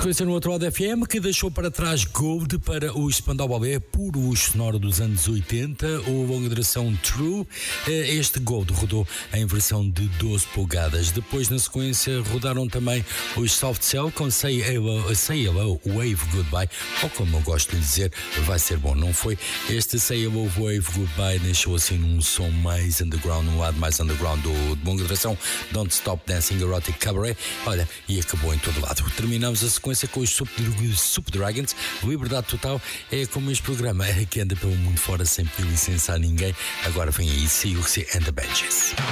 sequência no outro lado FM, que deixou para trás Gold para o Spandau Ballet, puro luxo sonoro dos anos 80, o longa duração True. Este Gold rodou em versão de 12 polegadas. Depois, na sequência, rodaram também os Soft Cell com Say Hello, Wave Goodbye, ou como eu gosto de dizer, vai ser bom, não foi? Este Say Hello, Wave Goodbye deixou assim num som mais underground, um lado mais underground de longa duração, Don't Stop Dancing Erotic Cabaret, olha, e acabou em todo lado. Terminamos a sequência com os Super Dragons. Liberdade total é como este programa que anda pelo mundo fora sem pedir licença a ninguém. Agora vem aí CUC and the Benches.